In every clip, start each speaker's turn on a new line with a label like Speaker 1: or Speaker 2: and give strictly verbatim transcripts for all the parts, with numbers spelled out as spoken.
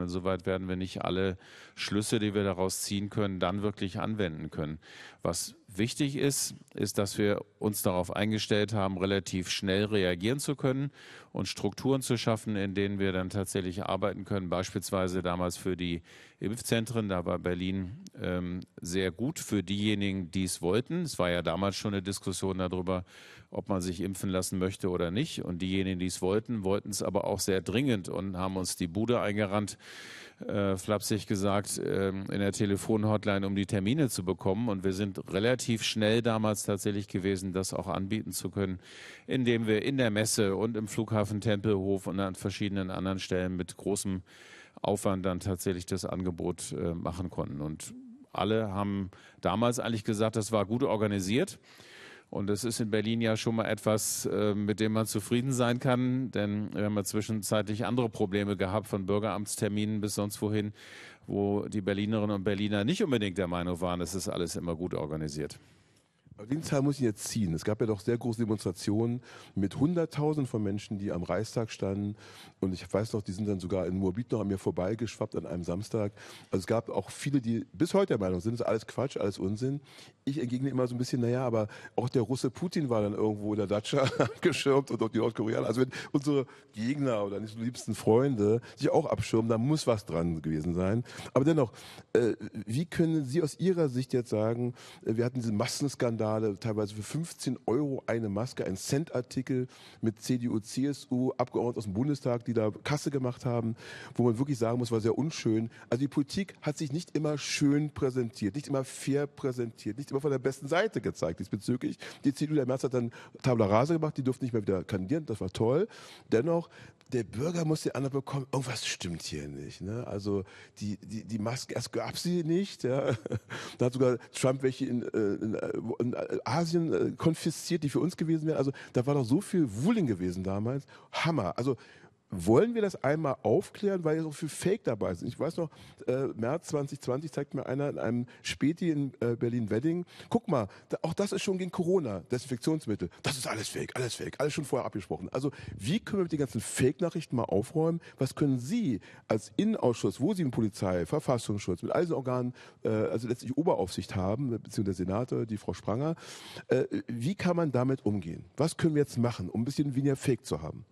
Speaker 1: insoweit werden wir nicht alle Schlüsse, die wir daraus ziehen können, dann wirklich anwenden können. Was wichtig ist, ist, dass wir uns darauf eingestellt haben, relativ schnell reagieren zu können und Strukturen zu schaffen, in denen wir dann tatsächlich arbeiten können. Beispielsweise damals für die Impfzentren, da war Berlin ähm, sehr gut für diejenigen, die es wollten. Es war ja damals schon eine Diskussion darüber, ob man sich impfen lassen möchte oder nicht. Und diejenigen, die es wollten, wollten es aber auch sehr dringend und haben uns die Bude eingerannt, äh, flapsig gesagt, äh, in der Telefonhotline, um die Termine zu bekommen. Und wir sind relativ schnell damals tatsächlich gewesen, das auch anbieten zu können, indem wir in der Messe und im Flughafen Tempelhof und an verschiedenen anderen Stellen mit großem Aufwand dann tatsächlich das Angebot äh, machen konnten. Und alle haben damals eigentlich gesagt, das war gut organisiert. Und das ist in Berlin ja schon mal etwas, äh, mit dem man zufrieden sein kann, denn wir haben ja zwischenzeitlich andere Probleme gehabt, von Bürgeramtsterminen bis sonst wohin, wo die Berlinerinnen und Berliner nicht unbedingt der Meinung waren, es ist alles immer gut organisiert.
Speaker 2: Aber den Zahl muss ich jetzt ziehen. Es gab ja doch sehr große Demonstrationen mit Hunderttausenden von Menschen, die am Reichstag standen. Und ich weiß noch, die sind dann sogar in Moabit noch an mir vorbeigeschwappt an einem Samstag. Also es gab auch viele, die bis heute der Meinung sind, es ist alles Quatsch, alles Unsinn. Ich entgegne immer so ein bisschen, naja, aber auch der Russe Putin war dann irgendwo in der Datscha abgeschirmt und auch die Nordkoreaner. Also wenn unsere Gegner oder nicht so liebsten Freunde sich auch abschirmen, da muss was dran gewesen sein. Aber dennoch, äh, wie können Sie aus Ihrer Sicht jetzt sagen, äh, wir hatten diese Massenskandale, teilweise für fünfzehn Euro eine Maske, ein Cent-Artikel mit C D U, C S U-Abgeordneten aus dem Bundestag, die da Kasse gemacht haben, wo man wirklich sagen muss, war sehr unschön. Also die Politik hat sich nicht immer schön präsentiert, nicht immer fair präsentiert, nicht immer von der besten Seite gezeigt diesbezüglich. Die C D U, der Merz hat dann Tabula Rasa gemacht, die durften nicht mehr wieder kandidieren, das war toll. Dennoch, der Bürger muss den anderen bekommen, irgendwas stimmt hier nicht. Ne? Also die, die, die Maske, erst gab sie nicht. Ja? Da hat sogar Trump welche in, in, in Asien konfisziert, die für uns gewesen wären. Also da war doch so viel Wuling gewesen damals. Hammer. Also wollen wir das einmal aufklären, weil ja so viel Fake dabei sind. Ich weiß noch, äh, März zwanzig zwanzig zeigt mir einer in einem Späti in äh, Berlin-Wedding, guck mal, da, auch das ist schon gegen Corona, Desinfektionsmittel. Das ist alles Fake, alles Fake, alles schon vorher abgesprochen. Also wie können wir mit den ganzen Fake-Nachrichten mal aufräumen? Was können Sie als Innenausschuss, wo Sie mit Polizei, Verfassungsschutz, mit all diesen Organen, äh, also letztlich Oberaufsicht haben, beziehungsweise der Senator, die Frau Spranger, äh, wie kann man damit umgehen? Was können wir jetzt machen, um ein bisschen weniger Fake zu haben?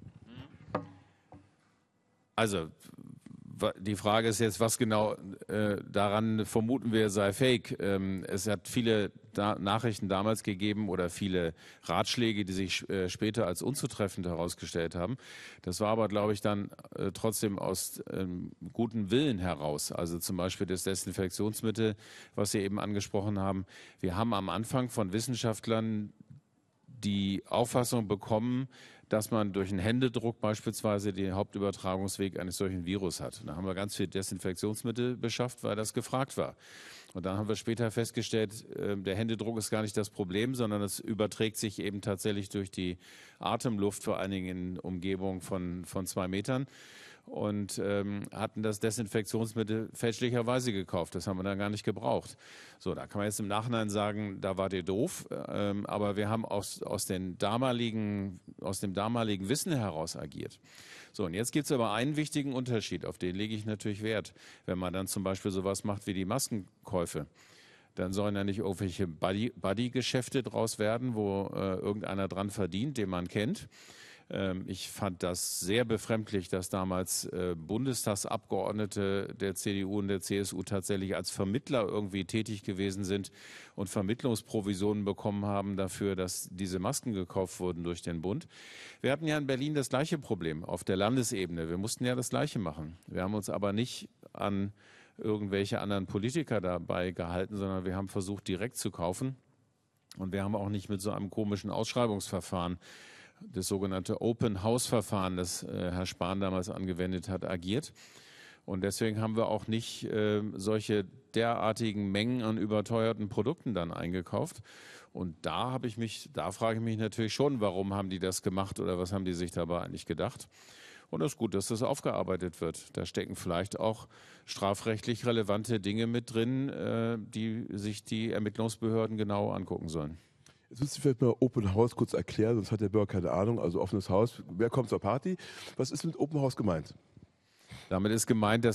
Speaker 1: Also die Frage ist jetzt, was genau äh, daran vermuten wir sei fake. Ähm, es hat viele da Nachrichten damals gegeben oder viele Ratschläge, die sich äh, später als unzutreffend herausgestellt haben. Das war aber, glaube ich, dann äh, trotzdem aus ähm, gutem Willen heraus. Also zum Beispiel das Desinfektionsmittel, was Sie eben angesprochen haben. Wir haben am Anfang von Wissenschaftlern die Auffassung bekommen, dass man durch einen Händedruck beispielsweise den Hauptübertragungsweg eines solchen Virus hat. Da haben wir ganz viel Desinfektionsmittel beschafft, weil das gefragt war. Und dann haben wir später festgestellt, der Händedruck ist gar nicht das Problem, sondern es überträgt sich eben tatsächlich durch die Atemluft, vor allen Dingen in Umgebung von, von zwei Metern. Und ähm, hatten das Desinfektionsmittel fälschlicherweise gekauft. Das haben wir dann gar nicht gebraucht. So, da kann man jetzt im Nachhinein sagen, da war der doof. Ähm, aber wir haben aus, aus, den damaligen, aus dem damaligen Wissen heraus agiert. So, und jetzt gibt es aber einen wichtigen Unterschied, auf den lege ich natürlich Wert. Wenn man dann zum Beispiel sowas macht wie die Maskenkäufe, dann sollen ja nicht irgendwelche Buddy-Geschäfte draus werden, wo äh, irgendeiner dran verdient, den man kennt. Ich fand das sehr befremdlich, dass damals Bundestagsabgeordnete der C D U und der C S U tatsächlich als Vermittler irgendwie tätig gewesen sind und Vermittlungsprovisionen bekommen haben dafür, dass diese Masken gekauft wurden durch den Bund. Wir hatten ja in Berlin das gleiche Problem auf der Landesebene. Wir mussten ja das Gleiche machen. Wir haben uns aber nicht an irgendwelche anderen Politiker dabei gehalten, sondern wir haben versucht, direkt zu kaufen. Und wir haben auch nicht mit so einem komischen Ausschreibungsverfahren, das sogenannte Open-House-Verfahren, das äh, Herr Spahn damals angewendet hat, agiert. Und deswegen haben wir auch nicht äh, solche derartigen Mengen an überteuerten Produkten dann eingekauft. Und da habe ich mich, da frage ich mich natürlich schon, warum haben die das gemacht oder was haben die sich dabei eigentlich gedacht? Und es ist gut, dass das aufgearbeitet wird. Da stecken vielleicht auch strafrechtlich relevante Dinge mit drin, äh, die sich die Ermittlungsbehörden genau angucken sollen.
Speaker 2: Jetzt müsst ihr vielleicht mal Open House kurz erklären, sonst hat der Bürger keine Ahnung. Also offenes Haus, wer kommt zur Party? Was ist mit Open House gemeint?
Speaker 1: Damit ist gemeint, dass